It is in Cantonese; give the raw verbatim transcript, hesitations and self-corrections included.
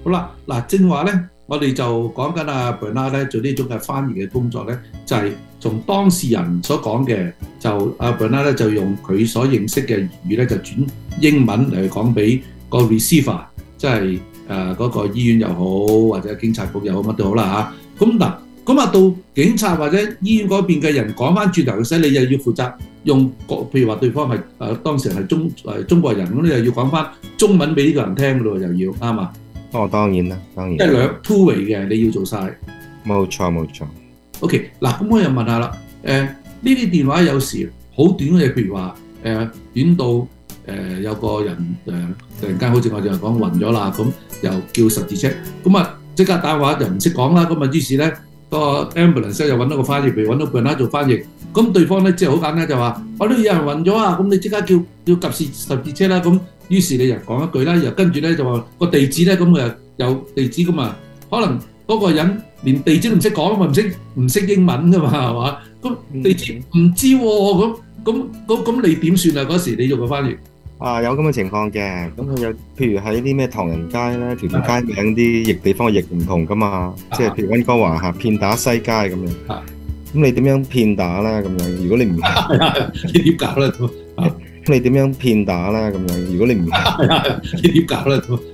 好啦，嗱，正話咧，我哋就講緊阿 Bernard 咧做呢種嘅翻譯嘅工作咧，就係、是、從當事人所講嘅，就阿 Bernard 咧就用佢所認識嘅粵語咧，就轉英文嚟講俾個 receiver，即係誒嗰個醫院又好，或者警察局又好，乜都好啦嚇。咁嗱，咁啊到警察或者醫院嗰邊嘅人講翻轉頭嘅時候，你又要負責用個，譬如話對方係誒、呃、當時係中誒中國人，咁你又要講翻中文俾呢個人聽嘅咯，又要啱嘛？ 哦，當然啦，當然。 即係兩 two way 嘅，你要做晒。 冇錯冇錯。 OK，嗱，咁我又問下啦，誒呢啲電話有時好短嘅，譬如話誒、呃、短到誒、呃、有個人誒、呃、突然間好似我哋講暈咗啦，咁又叫十字車，咁啊即刻打電話就唔識講啦，咁啊於是咧、個 ambulance 又揾到個翻譯，譬如揾到 Bernard 做翻譯，咁對方咧即係好簡單就話：我呢有人暈咗啊，咁你即刻叫叫及時十字車啦，咁。於是你又講一句啦，又跟住咧就話個地址咧，咁誒有地址咁啊，可能嗰個人連地址都唔識講，咪唔識唔識英文噶嘛，係嘛？咁地址唔知喎，咁咁咁咁你點算啊？嗰時你做個翻譯啊，有咁嘅情況嘅，咁佢有譬如喺啲咩唐人街咧，條條街名啲譯地方嘅譯唔同噶嘛，即係譬如溫哥華嚇片打西街咁樣，咁你點樣片打咧咁樣？如果你唔你點搞咧？ 咁你點樣片打咧咁樣？如果你唔你點搞咧？